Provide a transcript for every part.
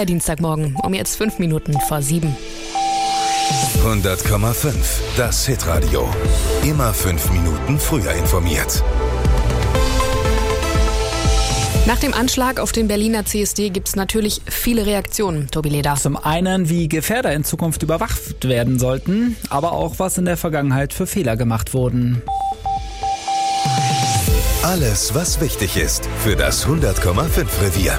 Euer Dienstagmorgen, um jetzt 5 Minuten vor 7. 100,5. Das Hitradio. Immer 5 Minuten früher informiert. Nach dem Anschlag auf den Berliner CSD gibt es natürlich viele Reaktionen, Tobi Leder. Zum einen, wie Gefährder in Zukunft überwacht werden sollten, aber auch, was in der Vergangenheit für Fehler gemacht wurden. Alles, was wichtig ist für das 100,5 Revier.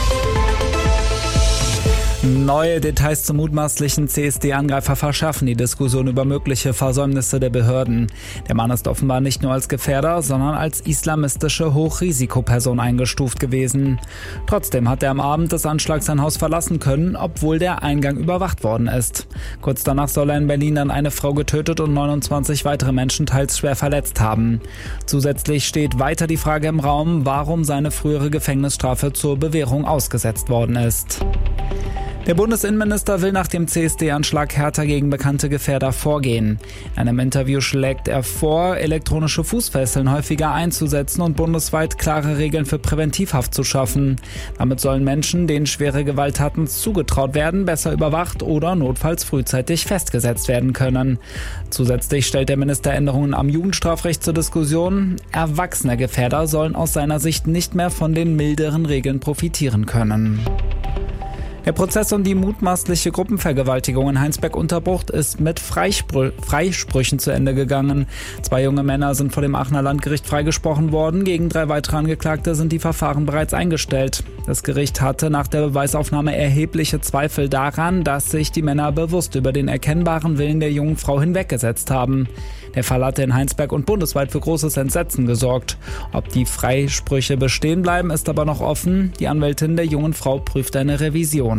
Neue Details zum mutmaßlichen CSD-Angreifer verschärfen die Diskussion über mögliche Versäumnisse der Behörden. Der Mann ist offenbar nicht nur als Gefährder, sondern als islamistische Hochrisikoperson eingestuft gewesen. Trotzdem hat er am Abend des Anschlags sein Haus verlassen können, obwohl der Eingang überwacht worden ist. Kurz danach soll er in Berlin dann eine Frau getötet und 29 weitere Menschen teils schwer verletzt haben. Zusätzlich steht weiter die Frage im Raum, warum seine frühere Gefängnisstrafe zur Bewährung ausgesetzt worden ist. Der Bundesinnenminister will nach dem CSD-Anschlag härter gegen bekannte Gefährder vorgehen. In einem Interview schlägt er vor, elektronische Fußfesseln häufiger einzusetzen und bundesweit klare Regeln für Präventivhaft zu schaffen. Damit sollen Menschen, denen schwere Gewalttaten zugetraut werden, besser überwacht oder notfalls frühzeitig festgesetzt werden können. Zusätzlich stellt der Minister Änderungen am Jugendstrafrecht zur Diskussion. Erwachsene Gefährder sollen aus seiner Sicht nicht mehr von den milderen Regeln profitieren können. Der Prozess um die mutmaßliche Gruppenvergewaltigung in Heinsberg-Unterbucht ist mit Freisprüchen zu Ende gegangen. 2 junge Männer sind vor dem Aachener Landgericht freigesprochen worden. Gegen 3 weitere Angeklagte sind die Verfahren bereits eingestellt. Das Gericht hatte nach der Beweisaufnahme erhebliche Zweifel daran, dass sich die Männer bewusst über den erkennbaren Willen der jungen Frau hinweggesetzt haben. Der Fall hatte in Heinsberg und bundesweit für großes Entsetzen gesorgt. Ob die Freisprüche bestehen bleiben, ist aber noch offen. Die Anwältin der jungen Frau prüft eine Revision.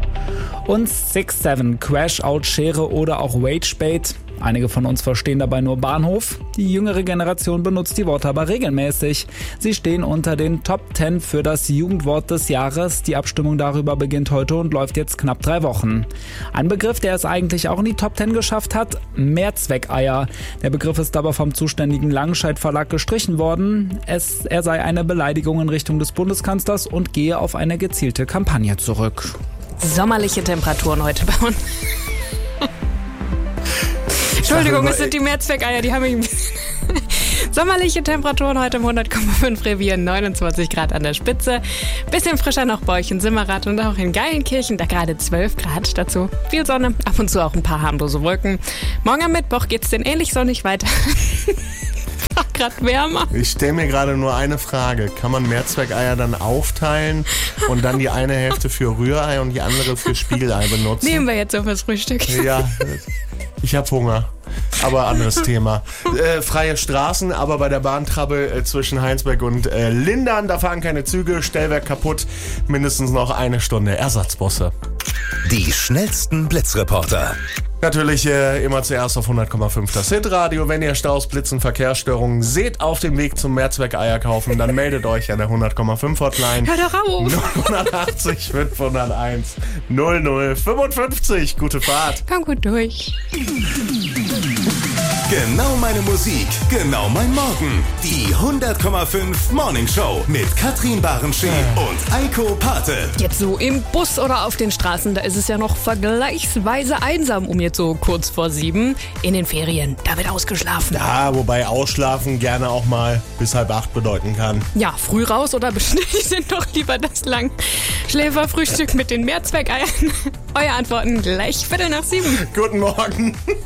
Und 6-7, Crash-Out, Schere oder auch Wage-Bait. Einige von uns verstehen dabei nur Bahnhof. Die jüngere Generation benutzt die Worte aber regelmäßig. Sie stehen unter den Top 10 für das Jugendwort des Jahres. Die Abstimmung darüber beginnt heute und läuft jetzt knapp 3 Wochen. Ein Begriff, der es eigentlich auch in die Top 10 geschafft hat, Mehrzweckeier. Der Begriff ist aber vom zuständigen Langenscheidt Verlag gestrichen worden. Er sei eine Beleidigung in Richtung des Bundeskanzlers und gehe auf eine gezielte Kampagne zurück. Sommerliche Temperaturen heute bei uns. Entschuldigung, es sind die Mehrzweckeier, die haben mich ein bisschen... Sommerliche Temperaturen heute im 100,5 Revier, 29 Grad an der Spitze. Bisschen frischer noch bei euch in Simmerath und auch in Geilenkirchen, da gerade 12 Grad. Dazu viel Sonne, ab und zu auch ein paar harmlose Wolken. Morgen am Mittwoch geht's denn ähnlich sonnig weiter. Gerade wärmer. Ich stelle mir gerade nur eine Frage. Kann man Mehrzweckeier dann aufteilen und dann die eine Hälfte für Rührei und die andere für Spiegelei benutzen? Nehmen wir jetzt so fürs Frühstück. Ja, ich habe Hunger. Aber anderes Thema. Freie Straßen, aber bei der Bahntrouble zwischen Heinsberg und Lindern, da fahren keine Züge, Stellwerk kaputt, mindestens noch 1 Stunde Ersatzbusse. Die schnellsten Blitzreporter. Natürlich immer zuerst auf 100,5 das Hitradio. Wenn ihr Staus, Blitzen, Verkehrsstörungen seht auf dem Weg zum Mehrzweckeier kaufen, dann meldet euch an der 100,5 Hotline. Hör doch auf! 080 501 0055. Gute Fahrt. Komm gut durch. Genau meine Musik, genau mein Morgen. Die 100,5 Morning Show mit Katrin Barenschee und Eiko Pate. Jetzt so im Bus oder auf den Straßen, da ist es ja noch vergleichsweise einsam, um jetzt so kurz vor 7. In den Ferien, da wird ausgeschlafen. Ja, wobei ausschlafen gerne auch mal bis 7:30 bedeuten kann. Ja, früh raus oder beschnitten sind doch lieber das Langschläferfrühstück mit den Mehrzweckeiern. Eure Antworten gleich 7:15. Guten Morgen.